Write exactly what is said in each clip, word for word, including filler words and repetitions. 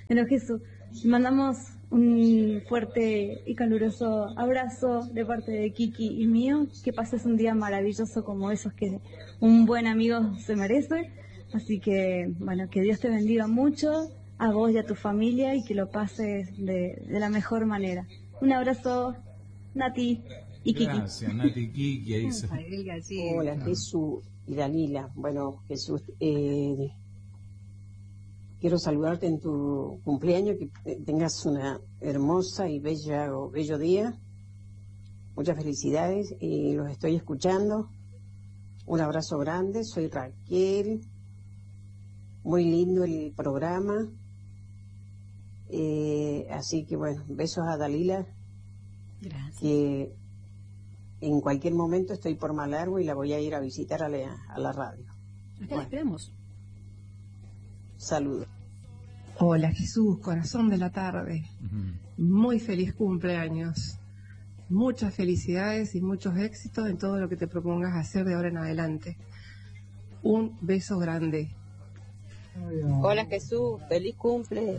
Bueno, Jesús, te mandamos un fuerte y caluroso abrazo de parte de Kiki y mío. Que pases un día maravilloso como esos que un buen amigo se merece. Así que, bueno, que Dios te bendiga mucho, a vos y a tu familia, y que lo pases de, de la mejor manera. Un abrazo, Nati y Kiki. Gracias, Nati y Kiki. Ahí se... Hola, Jesús y Dalila. Bueno, Jesús, eh, quiero saludarte en tu cumpleaños, que tengas una hermosa y bella o bello día. Muchas felicidades y los estoy escuchando. Un abrazo grande, soy Raquel. Muy lindo el programa. Eh, así que bueno, besos a Dalila. Gracias. Que en cualquier momento estoy por Malargüe y la voy a ir a visitar a la, a la radio. Acá bueno. La esperamos. Saludos. Hola Jesús, corazón de la tarde. Uh-huh. Muy feliz cumpleaños. Muchas felicidades y muchos éxitos en todo lo que te propongas hacer de ahora en adelante. Un beso grande. Hola Jesús, feliz cumple.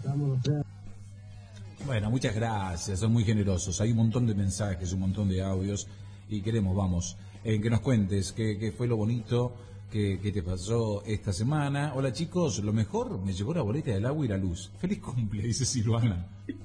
Bueno, muchas gracias, son muy generosos. Hay un montón de mensajes, un montón de audios y queremos, vamos, eh, que nos cuentes qué, qué fue lo bonito que, que te pasó esta semana. Hola chicos, lo mejor, me llegó la boleta del agua y la luz. Feliz cumple, dice Silvana.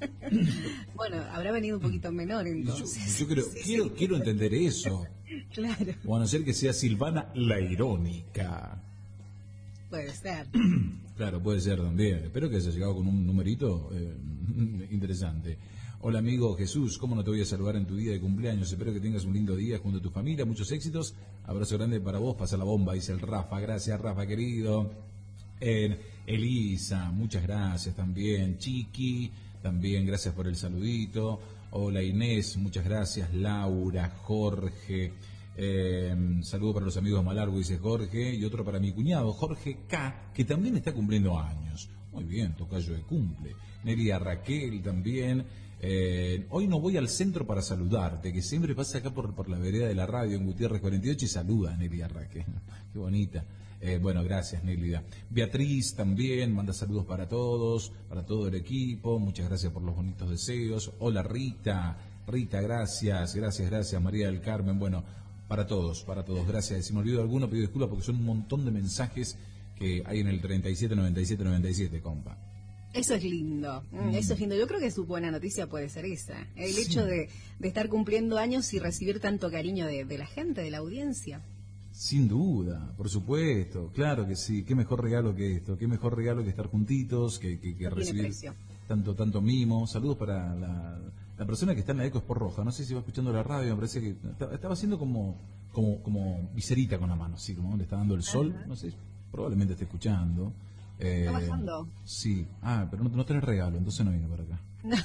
Bueno, habrá venido un poquito menor entonces. Yo, yo creo, sí, quiero, sí. quiero entender eso. Claro. O a no ser que sea Silvana la irónica. Puede ser. Claro, puede ser también. Espero que haya llegado con un numerito eh, interesante. Hola amigo Jesús, ¿cómo no te voy a saludar en tu día de cumpleaños? Espero que tengas un lindo día junto a tu familia, muchos éxitos. Abrazo grande para vos, pasa la bomba, dice el Rafa. Gracias Rafa querido. Eh, Elisa, muchas gracias también. Chiqui, también gracias por el saludito. Hola Inés, muchas gracias. Laura, Jorge. Eh, saludo para los amigos de Malargüe, dice Jorge, y otro para mi cuñado, Jorge K, que también está cumpliendo años. Muy bien, tocayo de cumple. Neria Raquel también. Eh, hoy no voy al centro para saludarte, que siempre pasa acá por, por la vereda de la radio en Gutiérrez cuarenta y ocho y saluda a Neria Raquel. Qué bonita. Eh, bueno, gracias Nelida. Beatriz también manda saludos para todos, para todo el equipo. Muchas gracias por los bonitos deseos. Hola Rita. Rita, gracias, gracias, gracias. María del Carmen, bueno, para todos, para todos, gracias. Si me olvido de alguno, pido disculpas porque son un montón de mensajes que hay en el treinta y siete noventa y siete noventa y siete, compa. Eso es lindo, mm. eso es lindo. Yo creo que su buena noticia puede ser esa. El sí. hecho de, de estar cumpliendo años y recibir tanto cariño de, de la gente, de la audiencia. Sin duda, por supuesto, claro que sí. Qué mejor regalo que esto, qué mejor regalo que estar juntitos, que, que, que no recibir tanto tanto mimo. Saludos para la, la persona que está en la Eco Sport Roja. No sé si va escuchando la radio, me parece que estaba, estaba haciendo como como como viserita con la mano, así como le está dando el sol. Ajá. No sé, probablemente esté escuchando. Eh, ¿Está bajando? Sí. Ah, pero no, no tenés regalo, entonces no viene para acá. No.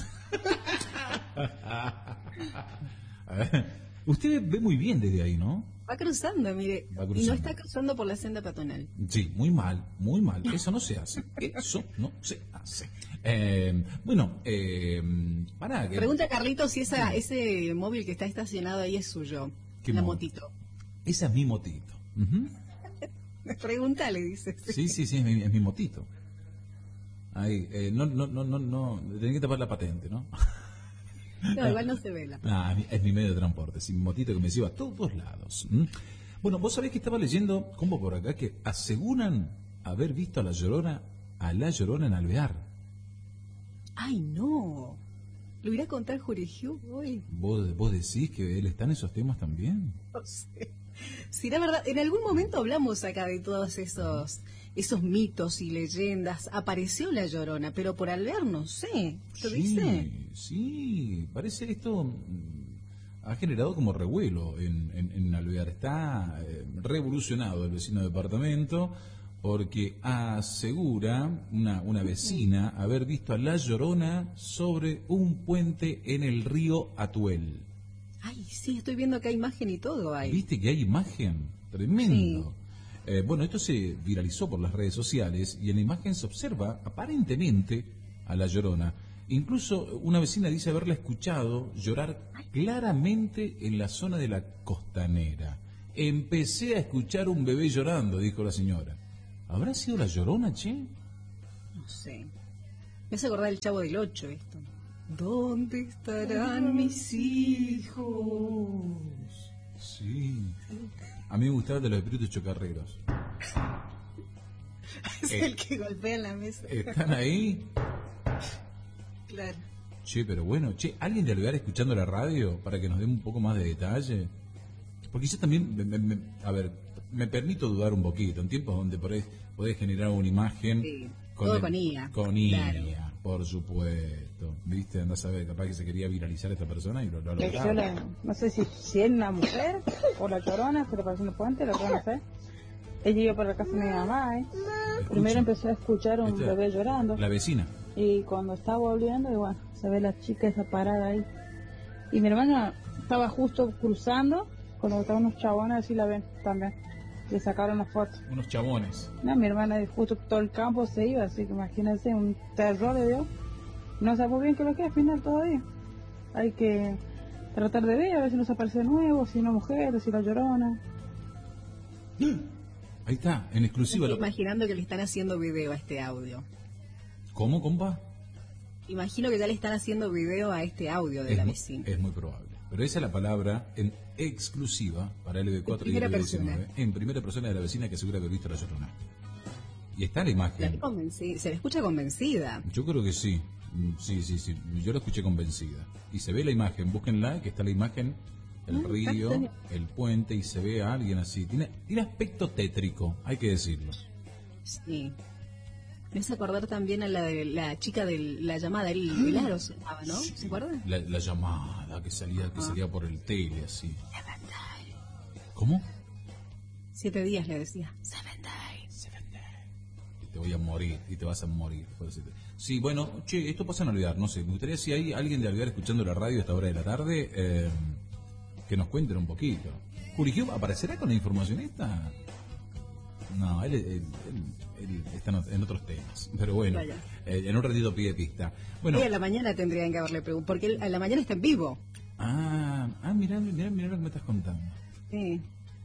A ver. Usted ve muy bien desde ahí, ¿no? Va cruzando, mire. Va cruzando. Y no está cruzando por la senda peatonal. Sí, muy mal, muy mal. Eso no se hace. Eso no se hace. Eh, bueno, eh, para que... Pregunta a Carlitos si esa, ese móvil que está estacionado ahí es suyo. La móvil? Motito. Esa es mi motito. Uh-huh. Pregúntale, dice. Sí, sí, sí, es mi, es mi motito. Ahí, eh, no, no, no, no, no, tenés que tapar la patente, ¿no? No, igual no se vela. Ah, es mi medio de transporte, es mi motito que me lleva a todos lados. ¿Mm? Bueno, vos sabés que estaba leyendo, como por acá, que aseguran haber visto a la Llorona, a la Llorona en Alvear. Ay, no. ¿Lo irá a contar Jurigio hoy? ¿Vos, ¿Vos decís que él está en esos temas también? No sé. Sí, la verdad, en algún momento hablamos acá de todos esos esos mitos y leyendas. Apareció la Llorona, pero por Alvear no sé. ¿Lo sí, viste? Sí, parece esto ha generado como revuelo en, en, en Alvear. Está eh, revolucionado el vecino departamento porque asegura una, una vecina haber visto a la Llorona sobre un puente en el río Atuel. Ay, sí, estoy viendo acá imagen y todo ahí. ¿Viste que hay imagen? Tremendo. Sí. Eh, bueno, esto se viralizó por las redes sociales y en la imagen se observa aparentemente a la Llorona. Incluso una vecina dice haberla escuchado llorar claramente en la zona de la costanera. Empecé a escuchar un bebé llorando, dijo la señora. ¿Habrá sido la Llorona, che? No sé. Me hace acordar el Chavo del Ocho esto. ¿Dónde estarán mis hijos? Sí. A mí me gustaba de los espíritus chocarreros. Es eh, el que golpea en la mesa. ¿Están ahí? Claro. Che, pero bueno, che, ¿alguien de Alvear escuchando la radio para que nos dé un poco más de detalle? Porque yo también, me, me, me, a ver, me permito dudar un poquito, en tiempos donde podés, podés generar una imagen... Sí, con todo el, con I A. Con I A, claro. Por supuesto. ¿Viste? Andás a ver, capaz que se quería viralizar esta persona y lo, lo Yo la, no sé si, si es una mujer o la Llorona, se le pareció un puente, la Llorona, no sé. Ella iba por la casa de mi mamá, ¿eh? Primero empezó a escuchar un Esta, bebé llorando. La vecina. Y cuando estaba volviendo, y bueno, se ve la chica esa parada ahí. Y mi hermana estaba justo cruzando, cuando estaban unos chabones, así la ven también. Le sacaron una foto. Unos chabones. No, mi hermana justo todo el campo se iba, así que imagínense, un terror le dio. No sabemos bien qué es lo que es al final todavía. Hay que tratar de ver, a ver si nos aparece de nuevo, si una mujer, si la Llorona. Ahí está, en exclusiva. Estoy Lo... imaginando que le están haciendo video a este audio. ¿Cómo, compa? Imagino que ya le están haciendo video a este audio de es la muy, vecina. Es muy probable. Pero esa es la palabra en exclusiva para L B cuatro y L B diecinueve. En primera persona de la vecina que asegura haber visto a la Llorona. Y está la imagen. Se le escucha convencida. Yo creo que sí. Sí, sí, sí. Yo la escuché convencida. Y se ve la imagen. Búsquenla, que está la imagen. El río, el puente, y se ve a alguien así. Tiene, tiene aspecto tétrico, hay que decirlo. Sí. Me hace acordar también a la de la chica de la llamada, el Pilar, se llamaba, ¿no? ¿Se acuerdan? La, la llamada que salía, que salía por el tele, así. ¿Cómo? Siete días le decía. Seven days. Seven days. Y te voy a morir, y te vas a morir. Sí, bueno, che, esto pasa en Alvear, no sé. Me gustaría si hay alguien de Alvear escuchando la radio a esta hora de la tarde, eh, que nos cuenten un poquito. ¿Curigio aparecerá con la información esta? No, él, él, él, él está en otros temas. Pero bueno, eh, en un ratito pide pista. Bueno, hoy a la mañana tendrían que haberle preguntado, porque él, a la mañana está en vivo. Ah, ah mirá, mirá, mirá lo que me estás contando. Sí.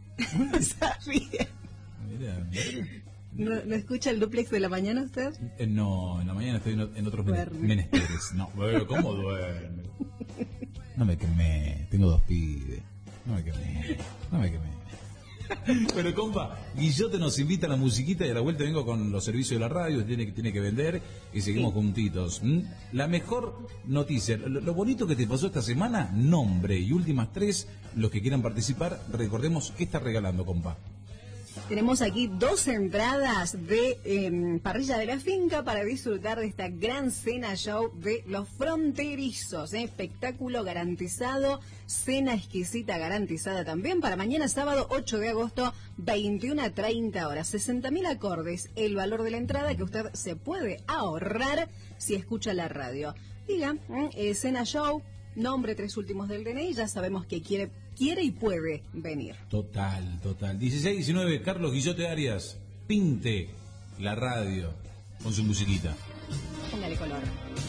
Sabía. Mirá, mirá. ¿No, ¿No escucha el duplex de la mañana usted? Eh, no, en la mañana estoy en, en otros duerme. menesteres. No, ¿cómo duerme? No me quemé, tengo dos pibes. No me quemé, no me quemé. Pero compa, Guillote nos invita a la musiquita y a la vuelta vengo con los servicios de la radio, tiene, tiene que vender y seguimos sí. juntitos. ¿Mm? La mejor noticia, lo, lo bonito que te pasó esta semana, nombre y últimas tres, los que quieran participar, recordemos qué está regalando, compa. Tenemos aquí dos entradas de eh, parrilla de la finca para disfrutar de esta gran cena show de los fronterizos. ¿eh? Espectáculo garantizado, cena exquisita garantizada también para mañana sábado ocho de agosto, veintiuna a treinta horas. sesenta mil acordes, el valor de la entrada que usted se puede ahorrar si escucha la radio. Diga, eh, cena show, nombre, tres últimos del D N I, ya sabemos que quiere... quiere y puede venir. Total, total. dieciséis diecinueve, Carlos Guillote Arias, pinte la radio con su musiquita. Póngale color.